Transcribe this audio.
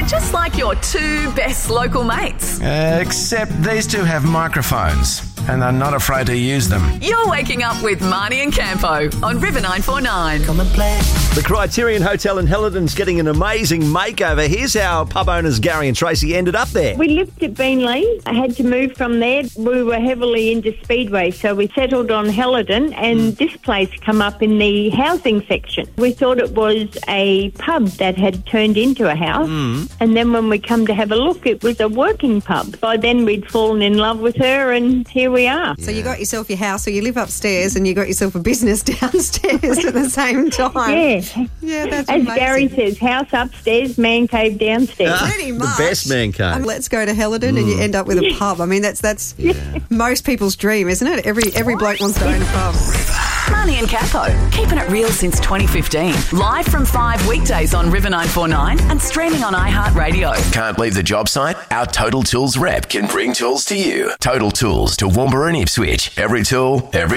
They're just like your two best local mates. Except these two have microphones and are not afraid to use them. You're waking up with Marnie and Campo on River 949. Come and play. The Criterion Hotel in Helidon's getting an amazing makeover. Here's how pub owners Gary and Tracy ended up there. We lived at Beenleigh. I had to move from there. We were heavily into Speedway, so we settled on Helidon, and this place come up in the housing section. We thought it was a pub that had turned into a house, and then when we come to have a look, it was a working pub. By then we'd fallen in love with her, and here we are. So you got yourself your house, so you live upstairs, and you got yourself a business downstairs at the same time. Yeah, that's As amazing. Gary says, house upstairs, man cave downstairs. Pretty much. The best man cave. Let's go to Helidon and you end up with a pub. I mean, that's most people's dream, isn't it? Every bloke wants to own a pub. Marnie and Campo, keeping it real since 2015. Live from 5 weekdays on River 949 and streaming on iHeartRadio. Can't leave the job site? Our Total Tools rep can bring tools to you. Total Tools to Toowoomba and Ipswich. Every tool, every